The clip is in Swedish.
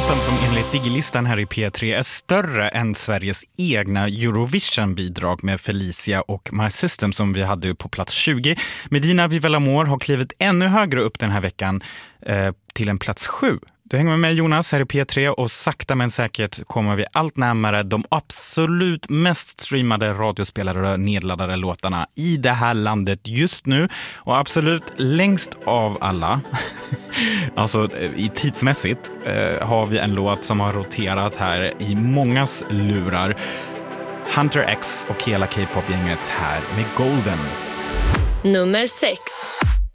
låten som enligt Digilistan här i P3 är större än Sveriges egna Eurovision-bidrag med Felicia och My System som vi hade på plats 20. Medina Viva l'Amour har klivit ännu högre upp den här veckan till en plats 7. Du hänger med mig Jonas här i P3 och sakta men säkert kommer vi allt närmare de absolut mest streamade radiospelare och nedladdade låtarna i det här landet just nu. Och absolut längst av alla, alltså i tidsmässigt, har vi en låt som har roterat här i mångas lurar. Hunter X och hela K-pop-gänget här med Golden. Nummer 6.